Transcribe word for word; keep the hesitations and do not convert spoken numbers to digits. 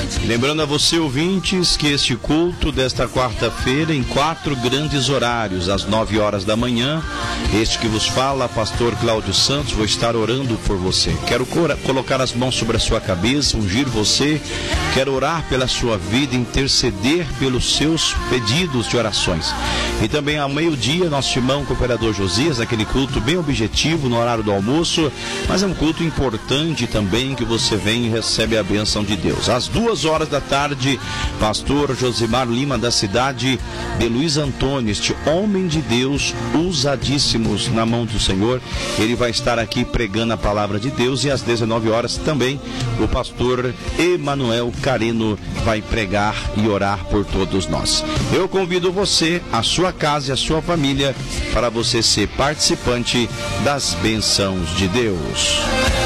Lembrando a você, ouvintes, que este culto desta quarta-feira em quatro grandes horários, às nove horas da manhã, este que vos fala, pastor Cláudio Santos, vou estar orando por você. Quero colocar as mãos sobre a sua cabeça, ungir você, quero orar pela sua vida, interceder pelos seus pedidos de orações. E também ao meio-dia, nosso irmão cooperador Josias, aquele culto bem objetivo no horário do almoço, mas é um culto importante também, que você vem e recebe a bênção de Deus. Às duas horas da tarde, pastor Josimar Lima, da cidade de Luiz Antônio, este homem de Deus, usadíssimos na mão do Senhor, ele vai estar aqui pregando a palavra de Deus. E às dezenove horas também, o pastor Emanuel Careno vai pregar e orar por todos nós. Eu convido você, a sua casa e a sua família, para você ser participante das bênçãos de Deus.